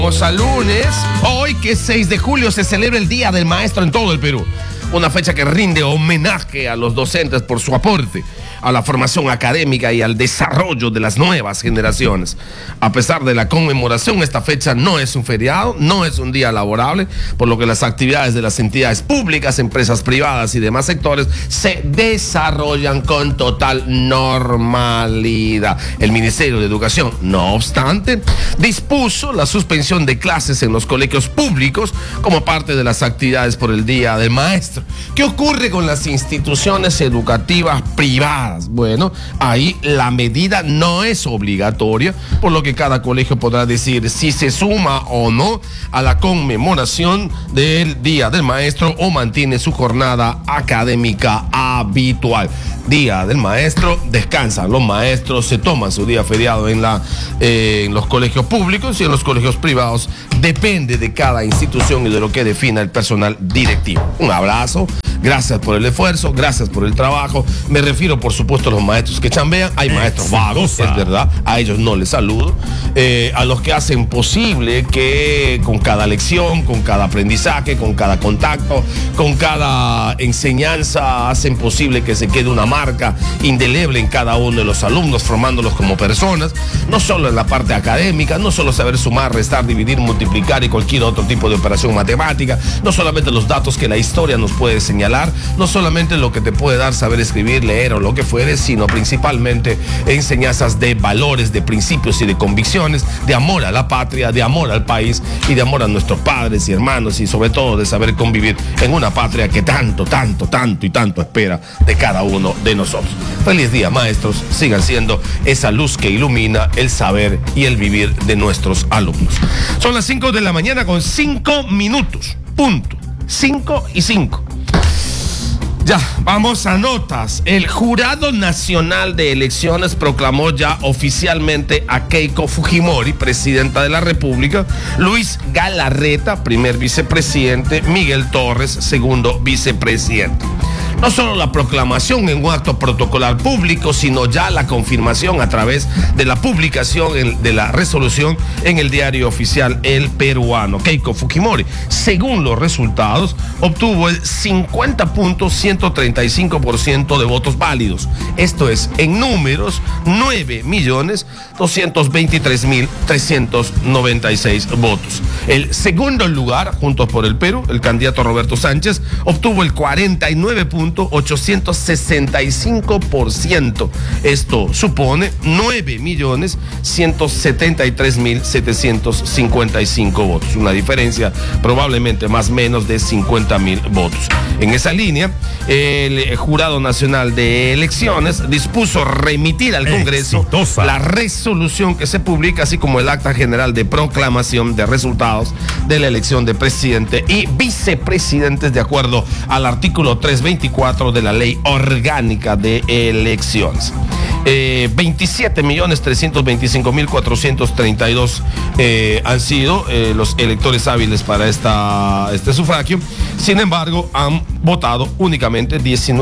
A lunes, hoy que es 6 de julio se celebra el Día del Maestro en todo el Perú. Una fecha que rinde homenaje a los docentes por su aporte a la formación académica y al desarrollo de las nuevas generaciones. A pesar de la conmemoración, esta fecha no es un feriado, no es un día laborable, por lo que las actividades de las entidades públicas, empresas privadas y demás sectores se desarrollan con total normalidad. El Ministerio de Educación, no obstante, dispuso la suspensión de clases en los colegios públicos como parte de las actividades por el Día del Maestro. ¿Qué ocurre con las instituciones educativas privadas? Bueno, ahí la medida no es obligatoria, por lo que cada colegio podrá decir si se suma o no a la conmemoración del Día del Maestro o mantiene su jornada académica habitual. Día del Maestro, descansan los maestros, se toman su día feriado en los colegios públicos, y en los colegios privados depende de cada institución y de lo que defina el personal directivo. Un abrazo, gracias por el esfuerzo, gracias por el trabajo. Me refiero, por supuesto, a los maestros que chambean. Hay maestros vagos, es verdad, a ellos no les saludo. A los que hacen posible que con cada lección, con cada aprendizaje, con cada contacto, con cada enseñanza, hacen posible que se quede una marca indeleble en cada uno de los alumnos, formándolos como personas, no solo en la parte académica, no solo saber sumar, restar, dividir, multiplicar y cualquier otro tipo de operación matemática, no solamente los datos que la historia nos puede señalar, no solamente lo que te puede dar saber escribir, leer o lo que fuere, sino principalmente enseñanzas de valores, de principios y de convicciones, de amor a la patria, de amor al país y de amor a nuestros padres y hermanos, y sobre todo de saber convivir en una patria que tanto espera de cada uno de nosotros. Feliz día, maestros. Sigan siendo esa luz que ilumina el saber y el vivir de nuestros alumnos. Son las 5 de la mañana con 5 minutos. Punto. 5 y 5. Ya, vamos a notas. El Jurado Nacional de Elecciones proclamó ya oficialmente a Keiko Fujimori, presidenta de la República, Luis Galarreta, primer vicepresidente, Miguel Torres, segundo vicepresidente. No solo la proclamación en un acto protocolar público, sino ya la confirmación a través de la publicación de la resolución en el diario oficial El Peruano. Keiko Fujimori, según los resultados, obtuvo el 50.135% de votos válidos. Esto es, en números, 9.223.396 votos. El segundo lugar, Juntos por el Perú, el candidato Roberto Sánchez, obtuvo el 49.865%. Esto supone 9.173.755 votos. Una diferencia probablemente más o menos de 50.000 votos. En esa línea, el Jurado Nacional de Elecciones dispuso remitir al Congreso la resolución que se publica, así como el acta general de proclamación de resultados de la elección de presidente y vicepresidentes de acuerdo al artículo 324 de la Ley Orgánica de Elecciones. 27.325.432 han sido los electores hábiles para este sufragio. Sin embargo, han votado únicamente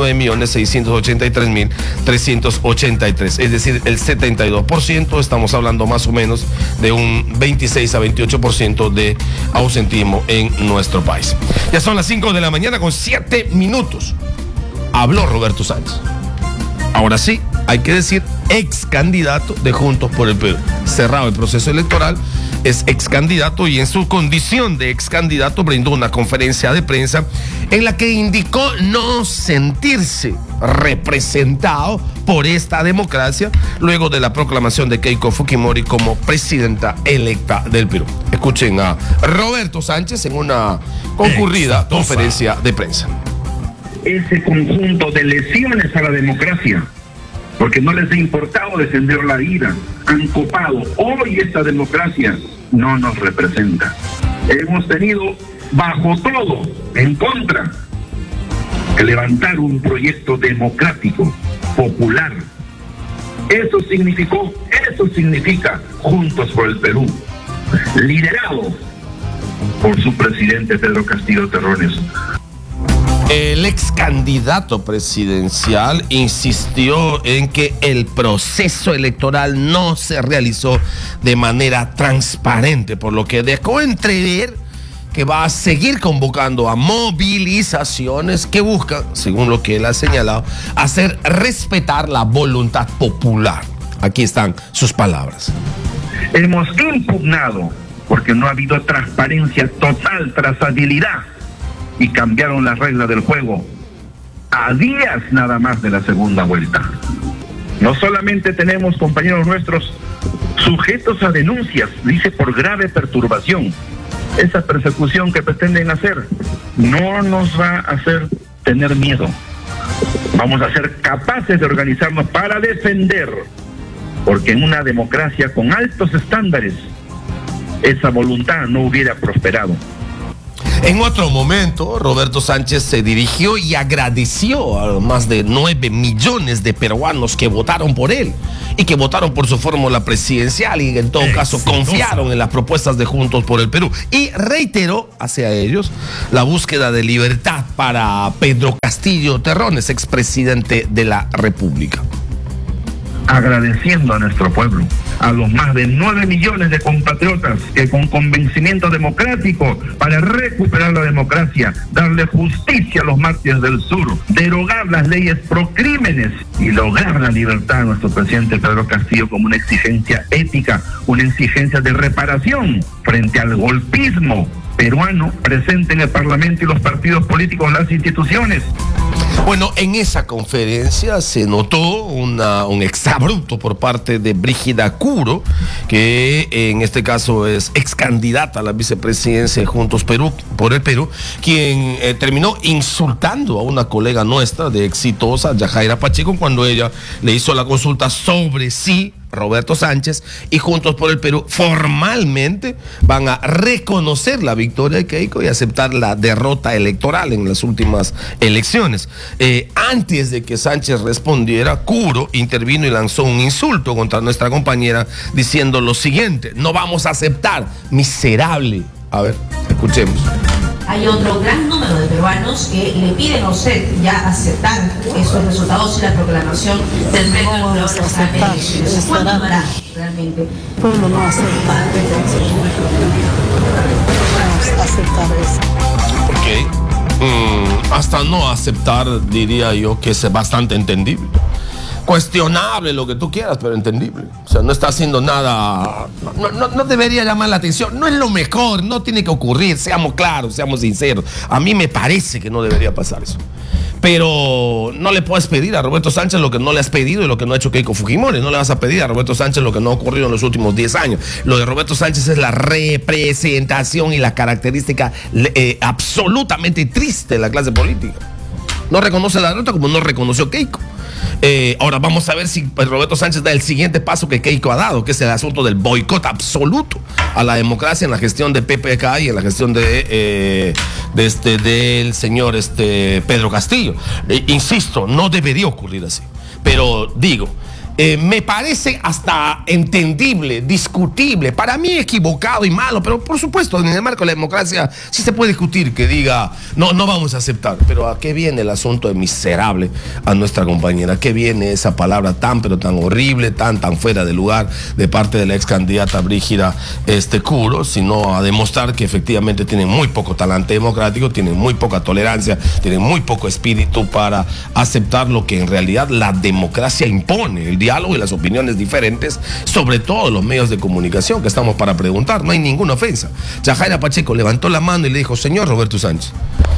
19.683.383, es decir, el 72%. Estamos hablando más o menos de un 26 a 28% de ausentismo en nuestro país. Ya son las 5 de la mañana con 7 minutos. Habló Roberto Sánchez. Ahora sí, hay que decir ex candidato de Juntos por el Perú. Cerrado el proceso electoral, es ex candidato, y en su condición de ex candidato brindó una conferencia de prensa en la que indicó no sentirse representado por esta democracia luego de la proclamación de Keiko Fujimori como presidenta electa del Perú. Escuchen a Roberto Sánchez en una concurrida conferencia de prensa. Ese conjunto de lesiones a la democracia, porque no les ha importado defender la vida, han copado. Hoy esta democracia no nos representa. Hemos tenido, bajo todo, en contra, que levantar un proyecto democrático, popular. Eso significa Juntos por el Perú, liderado por su presidente Pedro Castillo Terrones. El ex candidato presidencial insistió en que el proceso electoral no se realizó de manera transparente, por lo que dejó entrever que va a seguir convocando a movilizaciones que buscan, según lo que él ha señalado, hacer respetar la voluntad popular. Aquí están sus palabras. Hemos impugnado porque no ha habido transparencia total, trazabilidad, y cambiaron las reglas del juego a días nada más de la segunda vuelta. No solamente tenemos compañeros nuestros sujetos a denuncias, dice por grave perturbación. Esa persecución que pretenden hacer no nos va a hacer tener miedo. Vamos a ser capaces de organizarnos para defender, porque en una democracia con altos estándares, esa voluntad no hubiera prosperado. En otro momento, Roberto Sánchez se dirigió y agradeció a los más de 9 millones de peruanos que votaron por él y que votaron por su fórmula presidencial y en todo caso confiaron en las propuestas de Juntos por el Perú. Y reiteró hacia ellos la búsqueda de libertad para Pedro Castillo Terrones, expresidente de la República. Agradeciendo a nuestro pueblo, a los más de 9 millones de compatriotas que con convencimiento democrático para recuperar la democracia, darle justicia a los mártires del sur, derogar las leyes pro crímenes y lograr la libertad a nuestro presidente Pedro Castillo como una exigencia ética, una exigencia de reparación frente al golpismo peruano presente en el Parlamento y los partidos políticos, las instituciones. Bueno, en esa conferencia se notó un exabrupto por parte de Brígida Curo, que en este caso es ex candidata a la vicepresidencia de Juntos por el Perú, quien terminó insultando a una colega nuestra de Exitosa, Yajaira Pacheco, cuando ella le hizo la consulta sobre si Roberto Sánchez y Juntos por el Perú formalmente van a reconocer la victoria de Keiko y aceptar la derrota electoral en las últimas elecciones. Antes de que Sánchez respondiera, Curo intervino y lanzó un insulto contra nuestra compañera diciendo lo siguiente: no vamos a aceptar, miserable. A ver, escuchemos. Hay otro gran número de peruanos que le piden a usted ya aceptar esos resultados y la proclamación del premio al pueblo elecciones. ¿Cuándo lo hará realmente? El pueblo no acepta. No aceptar eso. Ok. Hasta no aceptar, diría yo que es bastante entendible. Cuestionable, lo que tú quieras, pero entendible. O sea, no está haciendo nada, no debería llamar la atención, no es lo mejor, no tiene que ocurrir, seamos claros, seamos sinceros. A mí me parece que no debería pasar eso. Pero no le puedes pedir a Roberto Sánchez lo que no le has pedido y lo que no ha hecho Keiko Fujimori. No le vas a pedir a Roberto Sánchez lo que no ha ocurrido en los últimos 10 años. Lo de Roberto Sánchez es la representación y la característica absolutamente triste de la clase política. No reconoce la derrota como no reconoció Keiko. Ahora vamos a ver si Roberto Sánchez da el siguiente paso que Keiko ha dado, que es el asunto del boicot absoluto a la democracia en la gestión de PPK y en la gestión del señor Pedro Castillo. Insisto, no debería ocurrir así. Pero digo, me parece hasta entendible, discutible, para mí equivocado y malo, pero por supuesto en el marco de la democracia sí se puede discutir que diga no vamos a aceptar. Pero ¿a qué viene el asunto de miserable a nuestra compañera? ¿A qué viene esa palabra tan pero tan horrible, tan fuera de lugar de parte de la ex candidata Brígida Curo? Sino a demostrar que efectivamente tienen muy poco talante democrático, tienen muy poca tolerancia, tienen muy poco espíritu para aceptar lo que en realidad la democracia impone, el diálogo y las opiniones diferentes, sobre todo los medios de comunicación, que estamos para preguntar, no hay ninguna ofensa. Yajaira Pacheco levantó la mano y le dijo: señor Roberto Sánchez,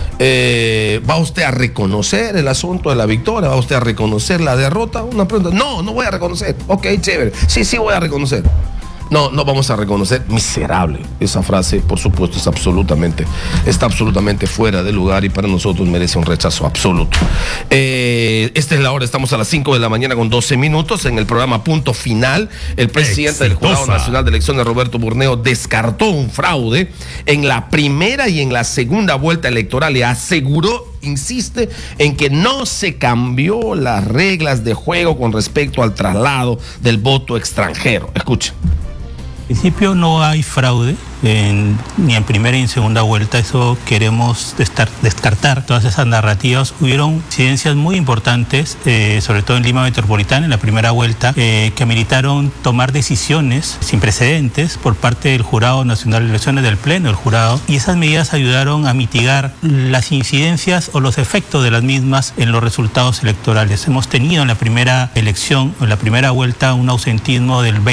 ¿va usted a reconocer el asunto de la victoria? ¿Va usted a reconocer la derrota? Una pregunta: no voy a reconocer. Ok, chévere, sí voy a reconocer. No vamos a reconocer. Miserable. Esa frase, por supuesto, está absolutamente fuera de lugar y para nosotros merece un rechazo absoluto. Esta es la hora, estamos a las 5 de la mañana con 12 minutos en el programa Punto Final. El presidente del Jurado Nacional de Elecciones, Roberto Burneo, descartó un fraude en la primera y en la segunda vuelta electoral y aseguró, insiste en que no se cambió las reglas de juego con respecto al traslado del voto extranjero. Escuchen. En principio no hay fraude, ni en primera ni en segunda vuelta. Eso queremos descartar todas esas narrativas. Hubieron incidencias muy importantes, sobre todo en Lima Metropolitana, en la primera vuelta, que ameritaron tomar decisiones sin precedentes por parte del Jurado Nacional de Elecciones, del Pleno del Jurado, y esas medidas ayudaron a mitigar las incidencias o los efectos de las mismas en los resultados electorales. Hemos tenido en la primera elección, en la primera vuelta, un ausentismo del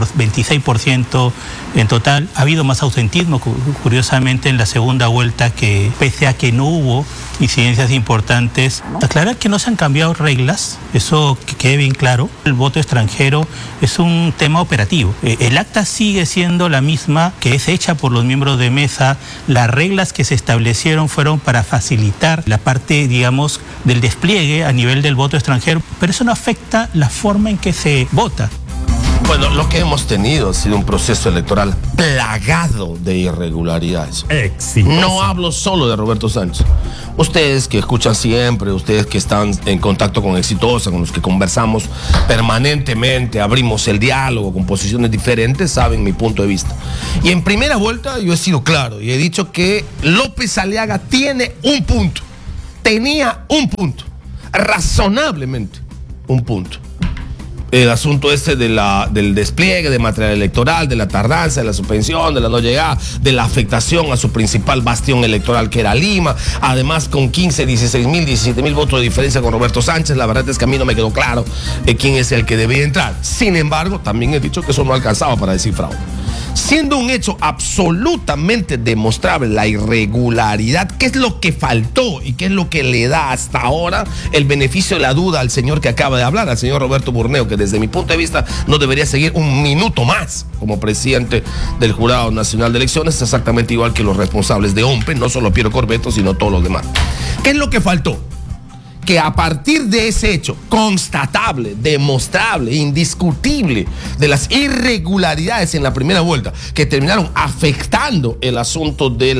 26% en total. Ha habido más ausentismo, curiosamente, en la segunda vuelta, que pese a que no hubo incidencias importantes. Aclarar que no se han cambiado reglas, eso que quede bien claro. El voto extranjero es un tema operativo. El acta sigue siendo la misma, que es hecha por los miembros de mesa. Las reglas que se establecieron fueron para facilitar la parte, digamos, del despliegue a nivel del voto extranjero, pero eso no afecta la forma en que se vota. Bueno, lo que hemos tenido ha sido un proceso electoral plagado de irregularidades. Exitoso. No hablo solo de Roberto Sánchez. Ustedes que escuchan siempre, ustedes que están en contacto con Exitosa, con los que conversamos permanentemente, abrimos el diálogo con posiciones diferentes, saben mi punto de vista. Y en primera vuelta yo he sido claro y he dicho que López Aliaga tiene un punto. Tenía un punto. Razonablemente un punto. El asunto del despliegue de material electoral, de la tardanza, de la suspensión, de la no llegada, de la afectación a su principal bastión electoral, que era Lima, además con 15, 16 mil, 17 mil votos de diferencia con Roberto Sánchez. La verdad es que a mí no me quedó claro quién es el que debía entrar. Sin embargo, también he dicho que eso no alcanzaba para decir fraude. Siendo un hecho absolutamente demostrable la irregularidad, ¿qué es lo que faltó y qué es lo que le da hasta ahora el beneficio de la duda al señor que acaba de hablar, al señor Roberto Burneo, que desde mi punto de vista no debería seguir un minuto más como presidente del Jurado Nacional de Elecciones, exactamente igual que los responsables de OMPE, no solo Piero Corbeto, sino todos los demás? ¿Qué es lo que faltó? Que a partir de ese hecho constatable, demostrable, indiscutible, de las irregularidades en la primera vuelta que terminaron afectando el asunto de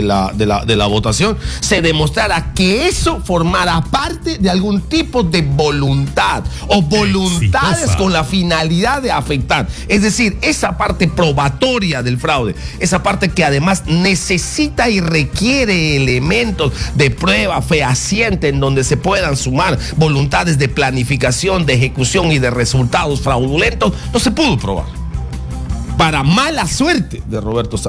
la votación, se demostrara que eso formara parte de algún tipo de voluntad o voluntades Exitosa. con la finalidad de afectar. Es decir, esa parte probatoria del fraude, esa parte que además necesita y requiere elementos de prueba fehaciente en donde se puedan sumar voluntades de planificación, de ejecución y de resultados fraudulentos, no se pudo probar. Para mala suerte de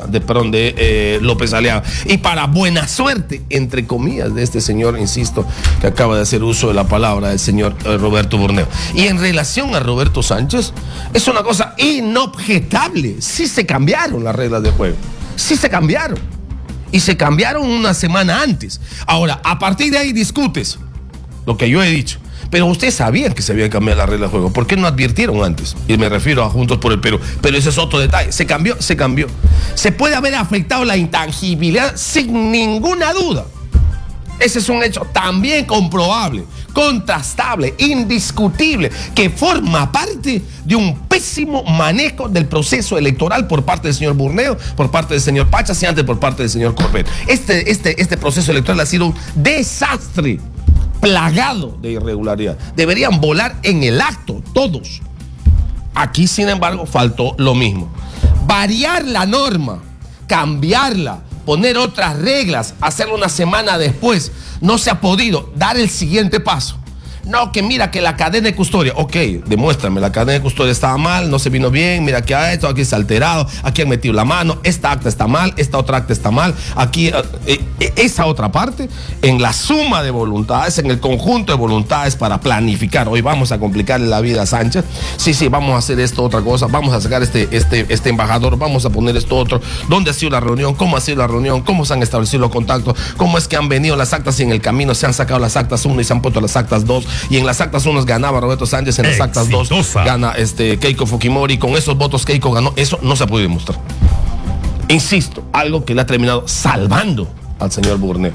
López Aliaga y para buena suerte, entre comillas, de este señor, insisto, que acaba de hacer uso de la palabra del señor Roberto Burneo. Y en relación a Roberto Sánchez, es una cosa inobjetable. Sí se cambiaron las reglas de juego. Sí se cambiaron. Y se cambiaron una semana antes. Ahora, a partir de ahí discutes lo que yo he dicho. Pero ustedes sabían que se habían cambiado las reglas de juego. ¿Por qué no advirtieron antes? Y me refiero a Juntos por el Perú. Pero ese es otro detalle. Se cambió. Se puede haber afectado la intangibilidad sin ninguna duda. Ese es un hecho también comprobable, contrastable, indiscutible, que forma parte de un pésimo manejo del proceso electoral por parte del señor Burneo, por parte del señor Pachas y antes por parte del señor Corbett. Este proceso electoral ha sido un desastre, plagado de irregularidad. Deberían volar en el acto todos. Aquí, sin embargo, faltó lo mismo. Variar la norma, cambiarla, poner otras reglas, hacerlo una semana después. No se ha podido dar el siguiente paso. No, que mira que la cadena de custodia, ok, demuéstrame, la cadena de custodia estaba mal, no se vino bien, mira que ha hecho, aquí está alterado, aquí han metido la mano, esta acta está mal, esta otra acta está mal, aquí, esa otra parte, en la suma de voluntades, en el conjunto de voluntades para planificar, hoy vamos a complicarle la vida a Sánchez, sí, vamos a hacer esto, otra cosa, vamos a sacar este embajador, vamos a poner esto otro, ¿dónde ha sido la reunión? ¿Cómo ha sido la reunión? ¿Cómo se han establecido los contactos? ¿Cómo es que han venido las actas y en el camino se han sacado las actas 1 y se han puesto las actas 2? Y en las actas 1 ganaba Roberto Sánchez, en las actas 2 gana Keiko Fujimori, con esos votos Keiko ganó. Eso no se ha podido demostrar. Insisto, algo que le ha terminado salvando al señor Burneo.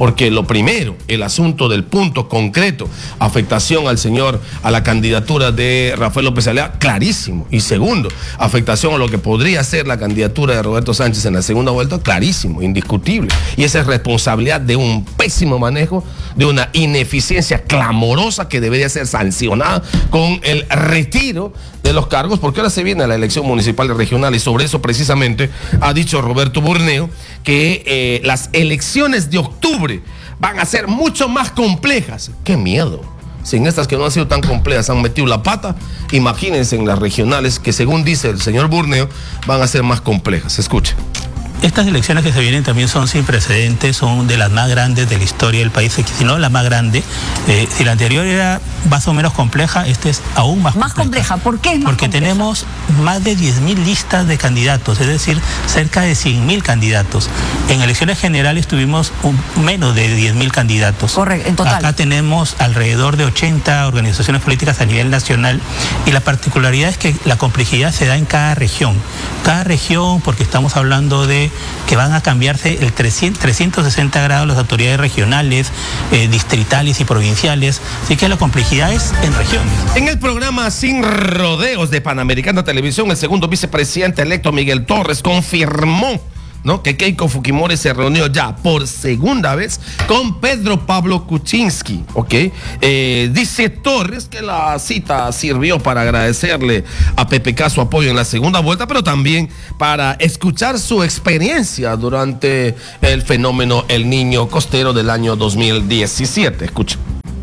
porque lo primero, el asunto del punto concreto, afectación a la candidatura de Rafael López Aliaga, clarísimo. Y segundo, afectación a lo que podría ser la candidatura de Roberto Sánchez en la segunda vuelta, clarísimo, indiscutible. Y esa es responsabilidad de un pésimo manejo, de una ineficiencia clamorosa que debería ser sancionada con el retiro de los cargos, porque ahora se viene a la elección municipal y regional, y sobre eso precisamente ha dicho Roberto Burneo que las elecciones de octubre van a ser mucho más complejas. ¡Qué miedo! Sin estas que no han sido tan complejas han metido la pata, imagínense en las regionales que, según dice el señor Burneo, van a ser más complejas. Escuche. Estas elecciones que se vienen también son sin precedentes, son de las más grandes de la historia del país, si no la más grande. Si la anterior era más o menos compleja, esta es aún más compleja. ¿Por qué es más Porque compleja? tenemos más de 10.000 listas de candidatos, es decir, cerca de 100.000 candidatos. En elecciones generales tuvimos menos de 10.000 candidatos. Correcto, en total. Acá tenemos alrededor de 80 organizaciones políticas a nivel nacional, y la particularidad es que la complejidad se da en cada región. Cada región, porque estamos hablando de que van a cambiarse el 360 grados las autoridades regionales, distritales y provinciales, así que la complejidad es en regiones. En el programa Sin Rodeos de Panamericana Televisión, el segundo vicepresidente electo Miguel Torres confirmó, ¿no?, que Keiko Fujimori se reunió ya por segunda vez con Pedro Pablo Kuczynski, ¿ok? Dice Torres que la cita sirvió para agradecerle a PPK su apoyo en la segunda vuelta, pero también para escuchar su experiencia durante el fenómeno El Niño Costero del año 2017. Escucha.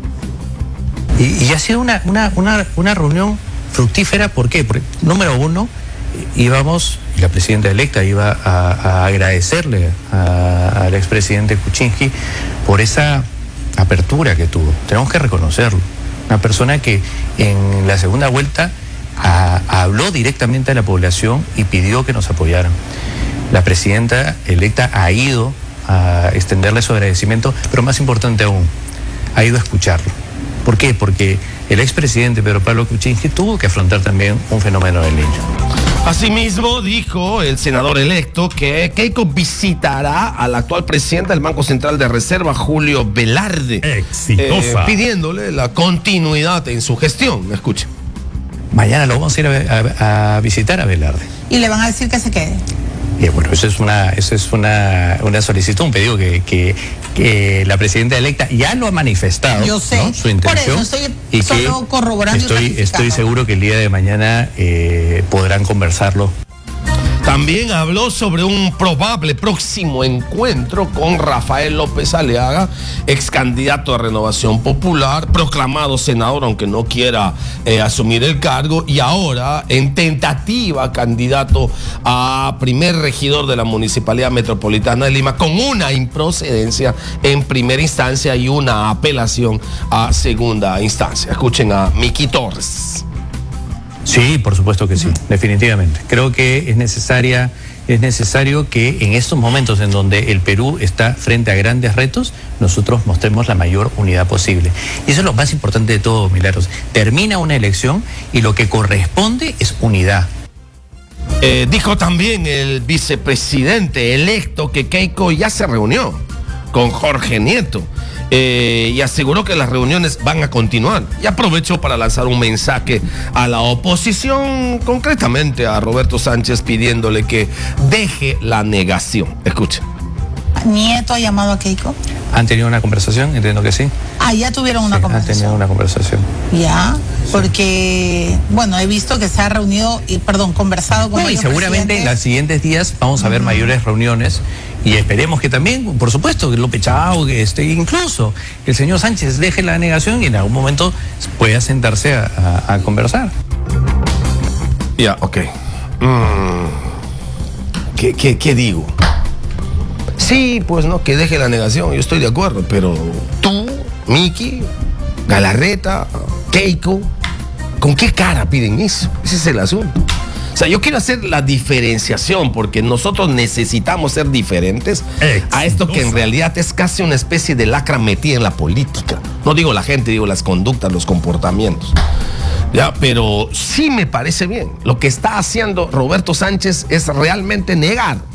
Y ha sido una reunión fructífera. ¿Por qué? Porque, número uno, la presidenta electa iba a agradecerle al expresidente Kuczynski por esa apertura que tuvo. Tenemos que reconocerlo. Una persona que en la segunda vuelta habló directamente a la población y pidió que nos apoyaran. La presidenta electa ha ido a extenderle su agradecimiento, pero más importante aún, ha ido a escucharlo. ¿Por qué? Porque el expresidente Pedro Pablo Kuczynski tuvo que afrontar también un fenómeno del niño. Asimismo, dijo el senador electo que Keiko visitará al actual presidente del Banco Central de Reserva, Julio Velarde. Exitosa. Pidiéndole la continuidad en su gestión. Escuche. Mañana lo vamos a ir a visitar a Velarde. ¿Y le van a decir que se quede? Bueno, eso es una solicitud, un pedido que la presidenta electa ya lo ha manifestado. Yo sé, ¿no?, su intención. por eso estoy solo corroborando. Estoy seguro que el día de mañana podrán conversarlo. También habló sobre un probable próximo encuentro con Rafael López Aliaga, ex candidato a Renovación Popular, proclamado senador aunque no quiera asumir el cargo, y ahora en tentativa candidato a primer regidor de la Municipalidad Metropolitana de Lima, con una improcedencia en primera instancia y una apelación a segunda instancia. Escuchen a Miki Torres. Sí, por supuesto que sí, definitivamente. Creo que es necesario que en estos momentos en donde el Perú está frente a grandes retos, nosotros mostremos la mayor unidad posible. Y eso es lo más importante de todo, Milagros. Termina una elección y lo que corresponde es unidad. Dijo también el vicepresidente electo que Keiko ya se reunió con Jorge Nieto. Y aseguró que las reuniones van a continuar, y aprovechó para lanzar un mensaje a la oposición, concretamente a Roberto Sánchez, pidiéndole que deje la negación. Escuche. ¿Nieto ha llamado a Keiko? ¿Han tenido una conversación? Entiendo que sí. Ya tuvieron una conversación. Han tenido una conversación. Ya, porque, bueno, he visto que se ha reunido, conversado con ellos. Y seguramente en los siguientes días vamos a ver mayores reuniones, y esperemos que también, por supuesto, que López Chao, incluso que el señor Sánchez deje la negación y en algún momento pueda sentarse a conversar. Ya, ok. ¿Qué digo? Sí, pues no, que deje la negación, yo estoy de acuerdo, pero tú, Miki, Galarreta, Keiko, ¿con qué cara piden eso? Ese es el asunto. O sea, yo quiero hacer la diferenciación, porque nosotros necesitamos ser diferentes a esto que en realidad es casi una especie de lacra metida en la política. No digo la gente, digo las conductas, los comportamientos. Ya, pero sí me parece bien. Lo que está haciendo Roberto Sánchez es realmente negar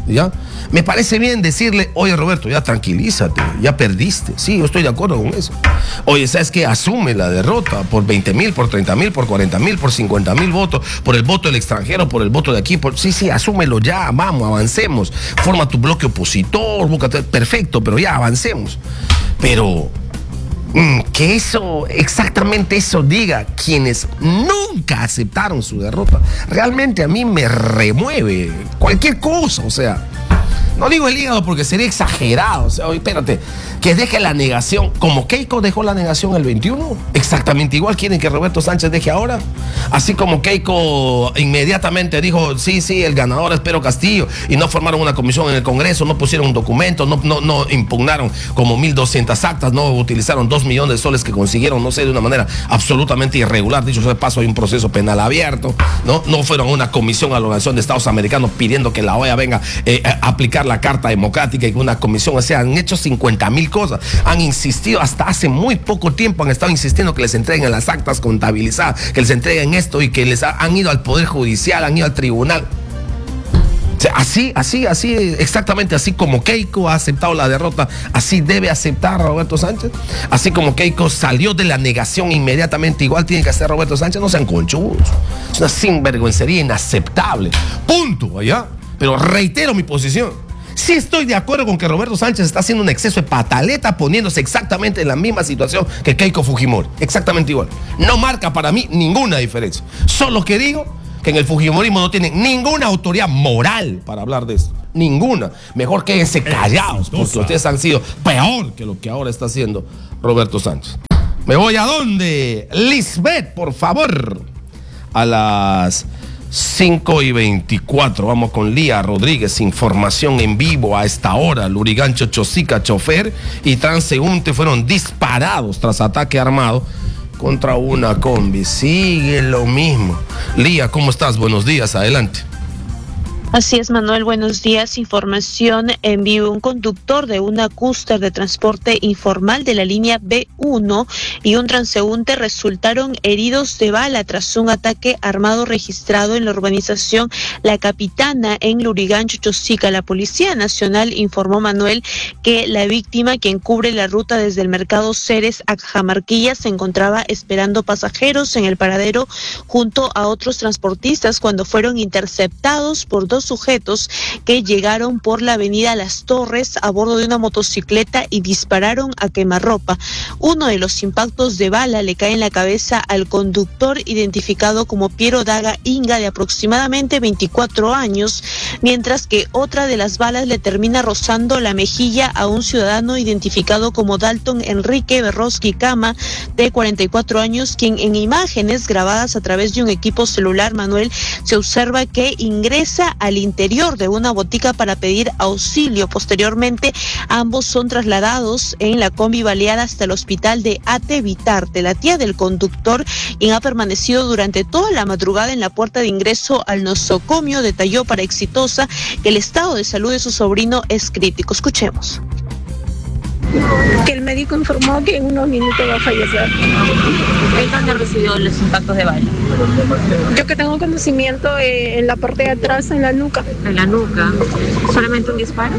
¿ya? Me parece bien decirle, oye Roberto, ya tranquilízate, ya perdiste. Sí, yo estoy de acuerdo con eso. Oye, ¿sabes qué? Asume la derrota por 20,000, por 30,000, por 40,000, por 50,000 votos, por el voto del extranjero, por el voto de aquí. Sí, asúmelo ya, vamos, avancemos. Forma tu bloque opositor, búscate, perfecto, pero ya avancemos. Pero que eso, exactamente eso diga quienes nunca aceptaron su derrota, realmente a mí me remueve cualquier cosa, o sea. No digo el hígado porque sería exagerado. O sea, oye, espérate, que deje la negación. Como Keiko dejó la negación el 21, exactamente igual quieren que Roberto Sánchez deje ahora. Así como Keiko inmediatamente dijo, sí, el ganador es Pedro Castillo, y no formaron una comisión en el Congreso, no pusieron un documento, no impugnaron como 1,200 actas, no utilizaron 2 millones de soles que consiguieron, no sé, de una manera absolutamente irregular. Dicho sea de paso, hay un proceso penal abierto, no fueron a una comisión a la Organización de Estados Americanos pidiendo que la OEA venga a aplicar la Carta Democrática y que una comisión, o sea, han hecho 50,000 cosas, han insistido hasta hace muy poco tiempo, han estado insistiendo que les entreguen las actas contabilizadas, que les entreguen esto, y que han ido al Poder Judicial, han ido al tribunal. O sea, así, exactamente así como Keiko ha aceptado la derrota, así debe aceptar Roberto Sánchez. Así como Keiko salió de la negación inmediatamente, igual tiene que hacer Roberto Sánchez. No sean conchudos, es una sinvergüencería inaceptable, punto, allá. Pero reitero mi posición. Sí estoy de acuerdo con que Roberto Sánchez está haciendo un exceso de pataleta, poniéndose exactamente en la misma situación que Keiko Fujimori, exactamente igual. No marca para mí ninguna diferencia. Solo que digo que en el fujimorismo no tienen ninguna autoridad moral para hablar de esto. Ninguna. Mejor quédense callados, porque ustedes han sido peor que lo que ahora está haciendo Roberto Sánchez. ¿Me voy a dónde? Lisbeth, por favor. A las 5:24, vamos con Lía Rodríguez, información en vivo a esta hora. Lurigancho, Chosica, chofer y transeúnte fueron disparados tras ataque armado contra una combi. Sigue lo mismo. Lía, ¿cómo estás? Buenos días, adelante. Así es, Manuel, buenos días. Información en vivo. Un conductor de una cúster de transporte informal de la línea B1 y un transeúnte resultaron heridos de bala tras un ataque armado registrado en la urbanización La Capitana en Lurigancho, Chosica. La Policía Nacional informó, Manuel, que la víctima, quien cubre la ruta desde el mercado Ceres a Cajamarquilla, se encontraba esperando pasajeros en el paradero junto a otros transportistas cuando fueron interceptados por dos sujetos que llegaron por la avenida Las Torres a bordo de una motocicleta y dispararon a quemarropa. Uno de los impactos de bala le cae en la cabeza al conductor, identificado como Piero Daga Inga, de aproximadamente 24 años, mientras que otra de las balas le termina rozando la mejilla a un ciudadano identificado como Dalton Enrique Berroski Cama, de 44 años, quien en imágenes grabadas a través de un equipo celular, Manuel, se observa que ingresa al interior de una botica para pedir auxilio. Posteriormente, ambos son trasladados en la combi baleada hasta el hospital de Ate Vitarte. La tía del conductor, quien ha permanecido durante toda la madrugada en la puerta de ingreso al nosocomio, detalló para Exitosa que el estado de salud de su sobrino es crítico. Escuchemos. Que el médico informó que en unos minutos va a fallecer. ¿En dónde recibió los impactos de bala? Yo que tengo conocimiento en la parte de atrás, en la nuca. En la nuca. ¿Solamente un disparo?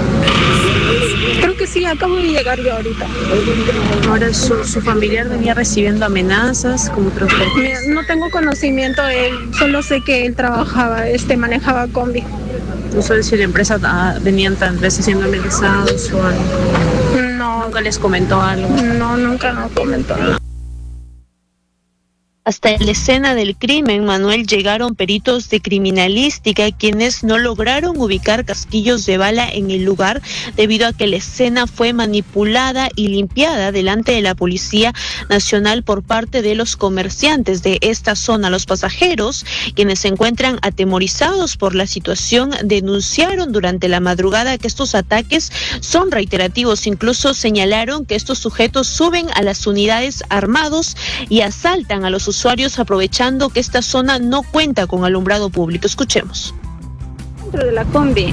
Creo que sí, acabo de llegar yo ahorita. Ahora su familiar venía recibiendo amenazas como transportista. Mira, no tengo conocimiento de él, solo sé que él trabajaba, manejaba combi. ¿No sabes si la empresa venían tal vez siendo amenazados o algo? No. ¿Nunca les comentó algo? No, nunca nos comentó nada. Hasta la escena del crimen, Manuel, llegaron peritos de criminalística, quienes no lograron ubicar casquillos de bala en el lugar debido a que la escena fue manipulada y limpiada delante de la Policía Nacional por parte de los comerciantes de esta zona. Los pasajeros, quienes se encuentran atemorizados por la situación, denunciaron durante la madrugada que estos ataques son reiterativos. Incluso señalaron que estos sujetos suben a las unidades armados y asaltan a los usuarios, aprovechando que esta zona no cuenta con alumbrado público. Escuchemos. Dentro de la combi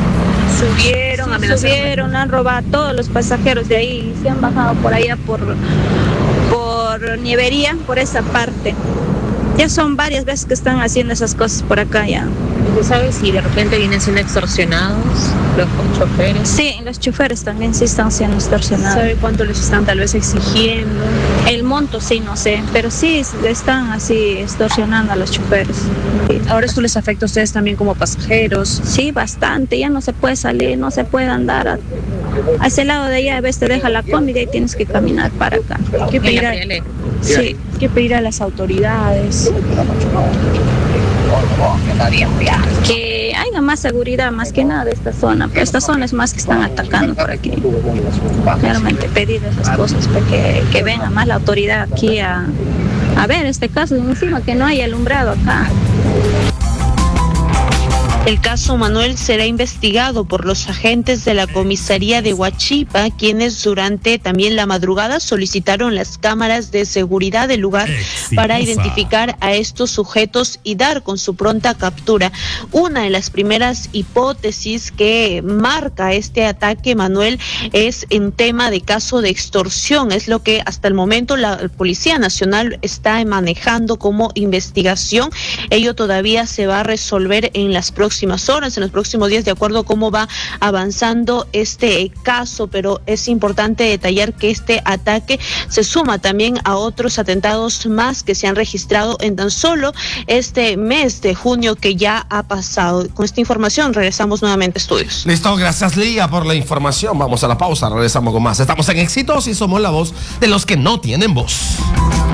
subieron, han robado a todos los pasajeros de ahí, se han bajado por allá por Nievería, por esa parte. Ya son varias veces que están haciendo esas cosas por acá ya. ¿Tú sabes si de repente vienen siendo extorsionados los choferes? Sí, los choferes también sí están siendo extorsionados. ¿Sabe cuánto les están tal vez exigiendo? El monto sí, no sé, pero sí están así extorsionando a los choferes. ¿Ahora esto les afecta a ustedes también como pasajeros? Sí, bastante, ya no se puede salir, no se puede andar a ese lado de allá, a veces te deja la comida y tienes que caminar para acá. ¿Qué pedir a las autoridades? Que haya más seguridad, más que nada de esta zona, pero esta zona es más que están atacando por aquí. Realmente pedir esas cosas, porque que venga más la autoridad aquí a ver este caso, encima que no haya alumbrado acá. El caso, Manuel, será investigado por los agentes de la comisaría de Huachipa, quienes durante también la madrugada solicitaron las cámaras de seguridad del lugar para identificar a estos sujetos y dar con su pronta captura. Una de las primeras hipótesis que marca este ataque, Manuel, es en tema de caso de extorsión. Es lo que hasta el momento la Policía Nacional está manejando como investigación. Ello todavía se va a resolver en las próximas horas, en los próximos días, de acuerdo a cómo va avanzando este caso, pero es importante detallar que este ataque se suma también a otros atentados más que se han registrado en tan solo este mes de junio que ya ha pasado. Con esta información regresamos nuevamente a estudios. Listo, gracias Lía por la información. Vamos a la pausa, regresamos con más. Estamos en Éxitos y somos la voz de los que no tienen voz.